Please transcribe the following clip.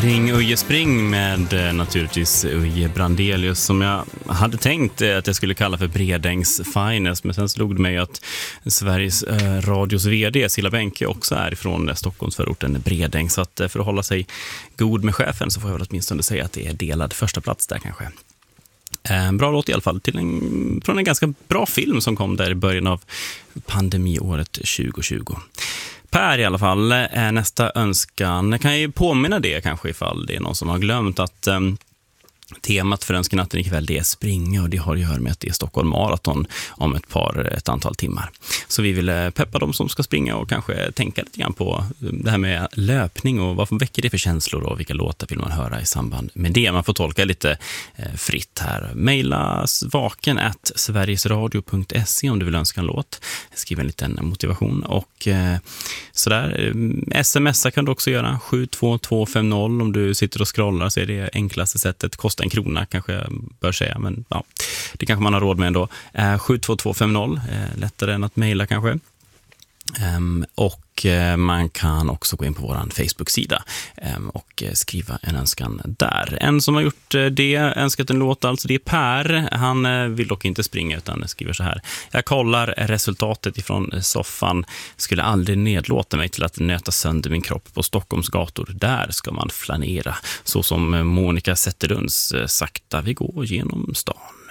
Spring Uje spring med naturligtvis Uje Brandelius som jag hade tänkt att jag skulle kalla för Bredängs finest, men sen slog det mig att Sveriges radios vd Silla Bänke också är ifrån Stockholmsförorten Bredäng, så att för att hålla sig god med chefen så får jag väl åtminstone säga att det är delad första plats där kanske. Bra låt i alla fall från en ganska bra film som kom där i början av pandemiåret 2020. Per i alla fall är nästa önskan. Jag kan ju påminna det kanske ifall det är någon som har glömt att temat för önskenatten ikväll det är springa, och det har ju att göra med att det är Stockholm Marathon om ett antal timmar. Så vi vill peppa dem som ska springa och kanske tänka lite grann på det här med löpning och vad väcker det för känslor och vilka låtar vill man höra i samband med det. Man får tolka lite fritt här. Maila svaken@sverigesradio.se om du vill önska en låt. Skriv en liten motivation och sådär. Smsa kan du också göra 72250 om du sitter och scrollar, så är det enklaste sättet. Kostar 1 krona kanske jag bör säga, men ja, det kanske man har råd med ändå. 72250, lättare än att mejla kanske. Och man kan också gå in på vår Facebook-sida och skriva en önskan där. En som har gjort det, önskat en låt, alltså det är Per. Han vill dock inte springa utan skriver så här: jag kollar resultatet ifrån soffan, skulle aldrig nedlåta mig till att nöta sönder min kropp på Stockholms gator. Där ska man flanera, så som Monica Zetterlunds sakta vi går genom stan.